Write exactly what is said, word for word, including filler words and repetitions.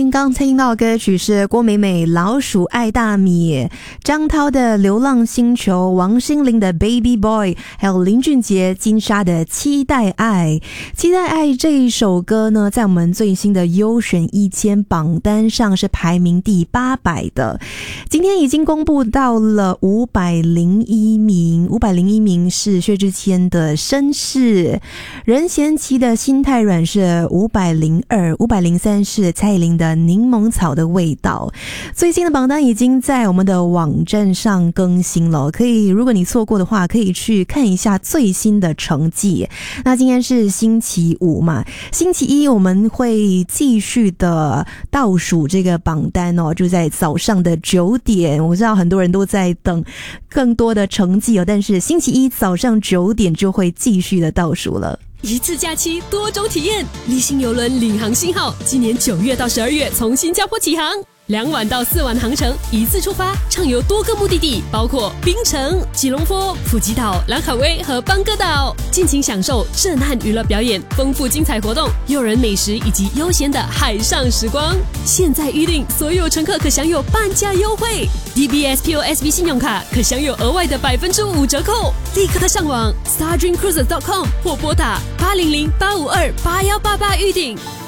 刚听到的歌曲是郭美美老鼠爱大米，张涛的流浪星球，王心凌的 Baby Boy， 还有林俊杰金莎的期待爱。期待爱这一首歌呢，在我们最新的优选一千榜单上是排名第八百的，今天已经公布到了五百零一名，五百零一名是薛之谦的绅士，任贤齐的心太软是五百零二，五百零三是蔡依林的柠檬草的味道。最新的榜单已经在我们的网站上更新了，可以如果你错过的话，可以去看一下最新的成绩。那今天是星期五嘛，星期一我们会继续的倒数这个榜单哦，就在早上的九点。我知道很多人都在等更多的成绩哦，但是星期一早上九点就会继续的倒数了。 一次假期，多种体验，立新邮轮领航星号今年九月到十二月从新加坡起航，两晚到四晚航程，一次出发，畅游多个目的地，包括槟城、吉隆坡、普吉岛、兰卡威和邦哥岛，尽情享受震撼娱乐表演、丰富精彩活动、诱人美食以及悠闲的海上时光。现在预定，所有乘客可享有半价优惠 ，D B S P O S B 信用卡可享有额外的百分之五折扣。立刻的上网 star dream cruises dot com 或拨打八零零八五二八幺八八预订。